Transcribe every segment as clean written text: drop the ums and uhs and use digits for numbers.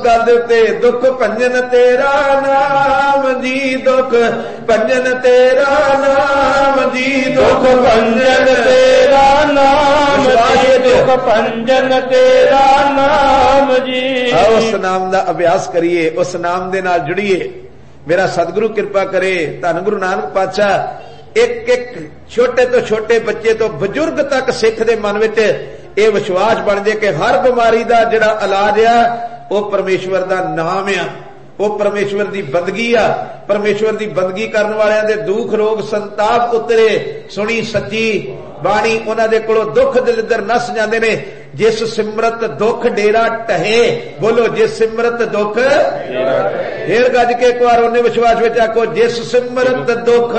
गल दे उत्ते दुख भंजन तेरा नाम जी, दुख भंजन तेरा नाम जी, दुख भंजन तेरा नाम जी, दुख भंजन तेरा नाम जी। उस नाम का अभ्यास करिए, उस नाम दे नाल जुड़िए। मेरा सतगुरु कृपा करे, धन गुरु नानक पातशाह एक एक छोटे तो छोटे बच्चे तो बजुर्ग तक सिख दे मन विच ये विश्वास बन जाए कि हर बीमारी का जिहड़ा इलाज आ वो परमेश्वर का नाम आ, वो परमेश्वर की बंदगी आ। परमेश्वर की बंदगी करने वालियां दे दुख रोग संताप उतरे। सुनी सच्ची बाणी, उन्हां दे कोलों दुख दलिद्दर नस जांदे ने। जिस सिमरत दुख डेरा टहे, बोलो जिस सिमरत दुख फिर गज के एक बार उन्हें विश्वास विच आखो, जिस सिमरत दुख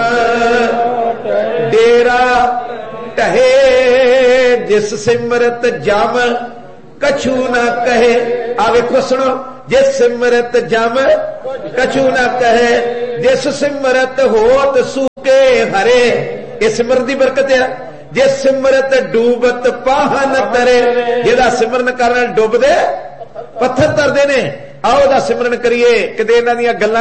डेरा टहे, जिस सिमरत जम कछु न कहे। आ वेखो सुनो, जिस सिमरत जम कछु न कहे, जिस सिमरत होत सूके हरे। ये सिमरत की बरकत है। जिस सिमरत डूबत पाहन तरे, जिहदा सिमरन करन डुबदे पत्थर तरदे ने। आओ दा सिमरन करिए, किते इन्हां दीयां गल्लां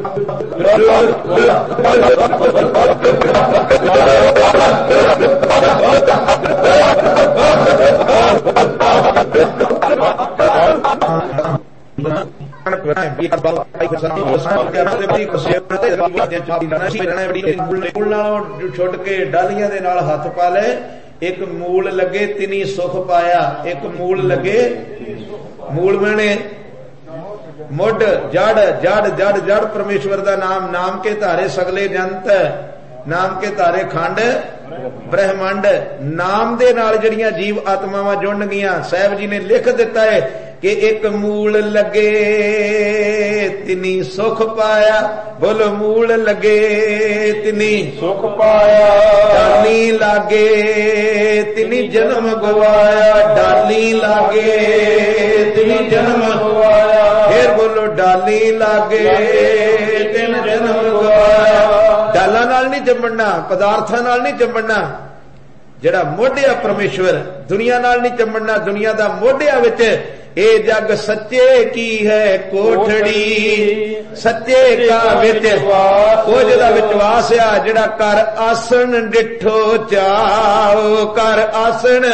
छुट के डालियां दे नाल हथ पा ले। एक मूल लगे तिनी सुख पाया, एक मूल लगे मूल मैंने मुड जड़ जड़ जड़ जड़ परमेश्वर का नाम। नाम के धारे सगले जंत, नाम के धारे खंड ब्रह्मंड। नाम दे नाल जड़ियां जीव आत्मावां जुड़ गईयां। साहब जी ने लिख दिता है कि एक मूल लगे तिनी सुख पाया। बोलो मूल लगे तिनी सुख पाया, डाली लागे तिनी जन्म गवाया, डाली लागे तिनी जन्म गवाया। फिर बोलो डाली लागे तिन जन्म गवाया। डाला नाल नहीं जम्मना, पदार्थां नाल नहीं जम्मना। जिहड़ा मोढिया परमेश्वर, दुनिया नाल नहीं जम्मना। दुनिया दा मोढिया विच ए जग सच्चे की है कोठड़ी, सच्चे का विच ओ जिहड़ा विश्वास आ, जिहड़ा कर आसन डिठो चाओ, कर आसन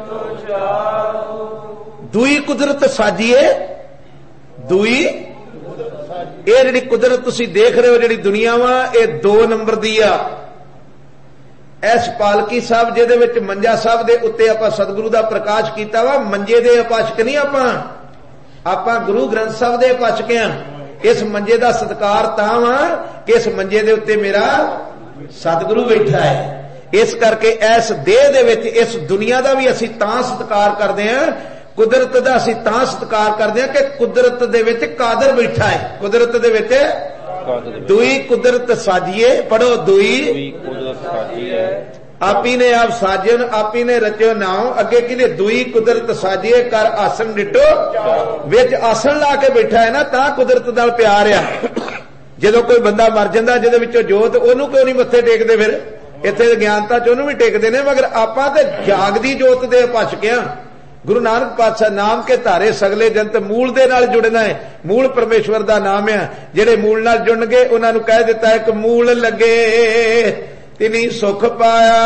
दुई कुदरत साजिए। दुई ये जिहड़ी कुदरत तुसीं देख रहे हो, जिहड़ी दुनिया वा, ये 2 नंबर दी आ। इस पालकी साहब जिहदे विच मंजा साहब दे उत्ते आपां सतगुरु दा प्रकाश कीता वा, मंजे दे उपासक नहीं आपां गुरु ग्रंथ साहब दे उपासक हां। इस मंजे दा सत्कार तां वा कि इस मंजे दे उत्ते मेरा सतगुरु बैठा है। इस करके इस देह दे विच इस दुनिया दा भी असीं तां सत्कार करदे हां, कुदरत दा असीं तां सत्कार करदे हां कि कुदरत दे विच कादर बैठा है। कुदरत दे विच दुई कुदरत साजिए। पढ़ो दुई कुदरत साजिए। आपी ने आप साजन, आपी ने रचो नाव। अगे कि दुई कुदरत साजिए, कर आसन डिटो। विच आसन ला के बैठा है ना, तां कुदरत नाल प्यार आ। जदों कोई बंदा मर जांदा जिहदे विचों जोत, ओनू क्यों नहीं मत्थे टेकदे? फिर इत्थे ज्ञानता च ओनू भी टेकदे ने, मगर आपां ते जागदी जोत दे उपासक हां। गुरु नानक पातशाह नाम के धारे सगले जंत, मूल दे नाल जुड़ना है। मूल परमेश्वर दा नाम है। जिहड़े मूल नाल जुड़ गए उन्हां नूं कह दिता है कि मूल लगे तिनी सुख पाया,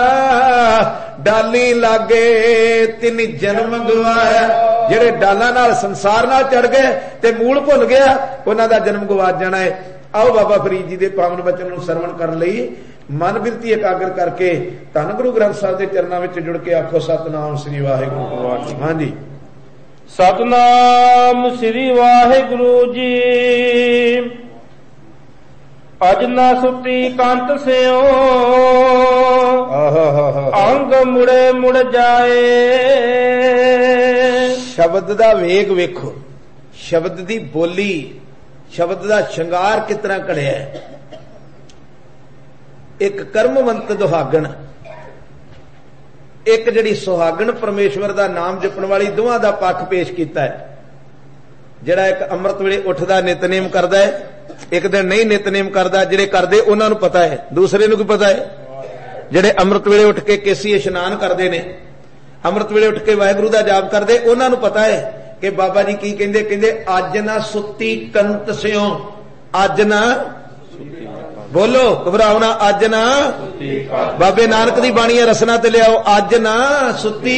डाली लागे तिनी जन्म गवाया। जिहड़े डालां नाल संसार नाल चढ़ गए ते मूल भुल गया, उन्हां दा जन्म गवा जाना है। आओ बाबा फरीद जी दे पावन वचन नूं सरवण करन लई मन बिरती एकाग्र करके धन गुरु ग्रंथ साहिब के चरणों में जुड़ के आखो सतनाम श्री वाहिगुरू। हाँ जी, सतनाम श्री वाहिगुरू जी। अज ना सुती कंत स्यो, अंग मुड़े मुड़ जाए। शब्द दा वेग वेखो, शब्द दी बोली, शब्द दा श्रृंगार कितना कड़िया है। एक कर्मवंत दुहागण, एक जिहड़ी सुहागण परमेश्वर दा नाम जपण वाली, दोवां दा पक्ष पेश कीता है। जिहड़ा एक अमृत वेले उठदा नितनेम करदा है, एक दिन नहीं नितनेम करदा। जिहड़े करदे उन्हां नूं पता है, दूसरे नूं की पता है? जिहड़े अमृत वेले उठ के केसी इशनान करदे ने, अमृत वेले उठ के वाहिगुरू दा जाप करदे, उन्हां नूं पता है कि बाबा जी की कहंदे, कहंदे अज ना सुती कंत स्यों, अज ना बोलो घबराओ ना, अज ना बाबे नानक दी बाणीਆਂ रसना ते लियाओ, अज ना सुती,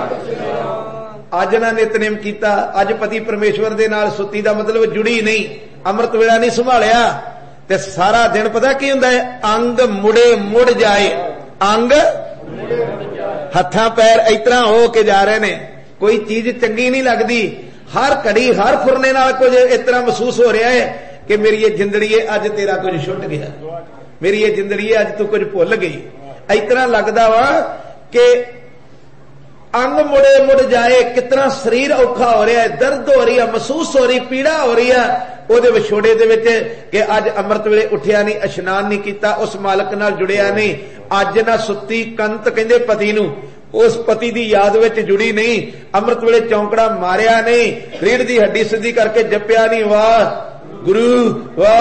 अज ना नितनेम कीता, अज पति परमेश्वर दे नाल सुती दा मतलब जुड़ी नहीं, अमृत वेला नहीं संभालिया ते सारा दिन पता की हुंदा है, अंग मुड़े मुड़ जाए, अंग हत्थां पैर इस तरह हो के जा रहे ने, कोई चीज चंगी नहीं लगती, हर घड़ी हर फुरने नाल कुछ इस तरह महसूस हो रहा है कि मेरी ये जिंदड़ी अज तेरा कुछ छुट गया, मेरी ये जिंदड़ी अज तू कुछ भुल गई, इस तरह लगता वा कि अंग मुड़े मुड़ जाए, कितना शरीर औखा हो रहा है, दर्द हो रही है, महसूस हो रही, पीड़ा हो रही है ਉਹਦੇ ਵਿਛੋੜੇ ਦੇ ਵਿੱਚ कि अज अमृत वेले उठिया नहीं, इशनान नहीं किया, उस मालक नाल जुड़िया नहीं, अज ना सुती कंत कहंदे पति नूं, उस पति की याद विच जुड़ी नहीं, अमृत वेले चौंकड़ा मारिया नहीं, रीढ़ की हड्डी सीधी करके जपिया नहीं, वाह गुरु वाह